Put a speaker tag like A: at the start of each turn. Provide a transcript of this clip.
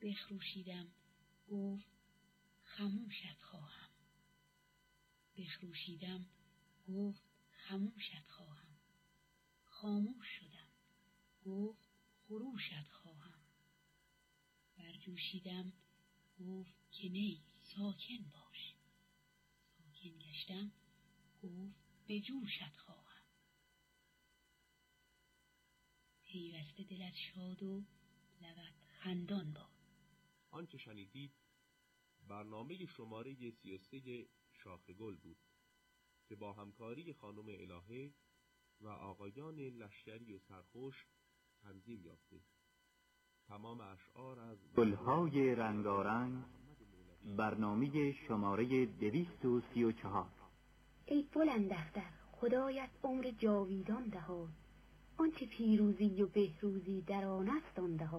A: بخروشیدم گفت خموشت خواهم. بخروشیدم گفت خموشت خواهم. خاموش شدم گفت خروشت خواهم. برجوشیدم گفت که نی ساکن باش. ساکن گشتم گفت به جوشت خواهم. پیوسته دلت شاد و لبت خندان باد.
B: آنچه شنیدید برنامه شماره 33 شاخ گل بود که با همکاری خانم الهه و آقایان لشکری و سرخوش تنظیم یافته. تمام اشعار از
C: گلهای رنگارنگ، برنامه شماره 234.
D: ای بلند اختر، خدایت عمر جاویدان دهاد. آنچه پیروزی و بهروزی در آن است آن دهاد.